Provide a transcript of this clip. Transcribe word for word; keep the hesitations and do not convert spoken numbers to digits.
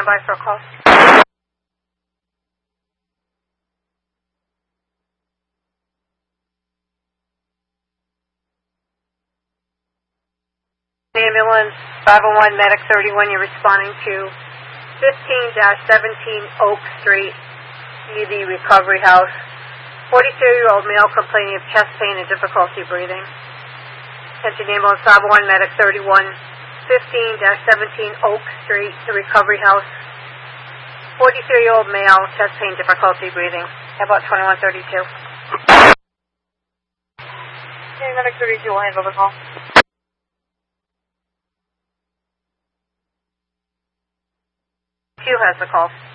by for a call. Ambulance five oh one Medic thirty-one, you're responding to fifteen seventeen Oak Street, E D Recovery House. forty-two-year-old male complaining of chest pain and difficulty breathing. Attention ambulance five oh one Medic thirty-one, fifteen seventeen Oak Street, the Recovery House. forty-three-year-old male, chest pain, difficulty breathing. How about twenty-one thirty-two? Okay, Medic thirty-two will handle the call. Q has the call.